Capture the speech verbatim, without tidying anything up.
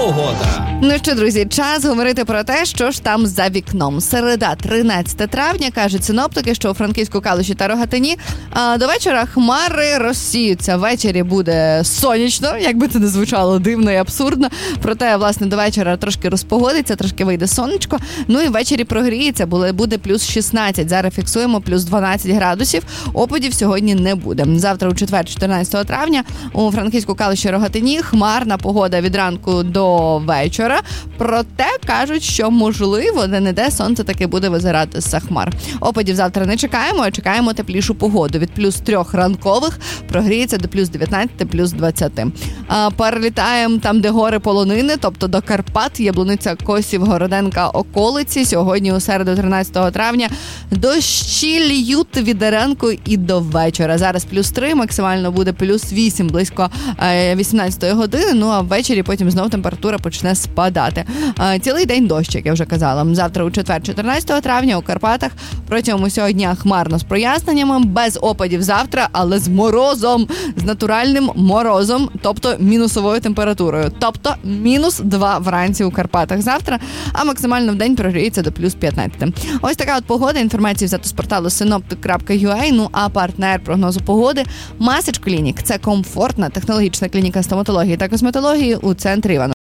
Погода. Ну що, друзі, час говорити про те, що ж там за вікном. Середа, тринадцяте травня, кажуть синоптики, що у Франківську, Калуші та Рогатині а, до вечора хмари розсіються. Ввечері буде сонячно, як би це не звучало дивно і абсурдно. Проте, власне, до вечора трошки розпогодиться, трошки вийде сонечко. Ну і ввечері прогріється, буде плюс шістнадцять. Зараз фіксуємо плюс дванадцять градусів. Опадів сьогодні не буде. Завтра у четвер, чотирнадцятого травня, у Франківську, Калуші, Рогатині хмарна погода від ранку до вечора. Проте кажуть, що можливо, де-не-де сонце таки буде визирати з-за хмар. Опадів завтра не чекаємо, а чекаємо теплішу погоду. Від плюс трьох ранкових прогріється до плюс дев'ятнадцять, плюс двадцять. А, перелітаємо там, де гори полонини, тобто до Карпат, Яблуниця, Косів, Городенка, околиці. Сьогодні у середу, тринадцятого травня, дощі льють від ранку і до вечора. Зараз плюс три, максимально буде плюс вісім, близько вісімнадцятої години. Ну а ввечері потім знову температура почне спадати. Цілий день дощ, як я вже казала. Завтра у четвер, чотирнадцятого травня у Карпатах протягом усього дня хмарно з проясненнями, без опадів завтра, але з морозом, з натуральним морозом, тобто мінусовою температурою. Тобто мінус два вранці у Карпатах завтра, а максимально в день прогріється до плюс п'ятнадцять. Ось така от погода. Інформацію взято з порталу синоптик крапка ю а. Ну а партнер прогнозу погоди Масач Клінік. Це комфортна технологічна клініка стоматології та косметології у центрі Івано.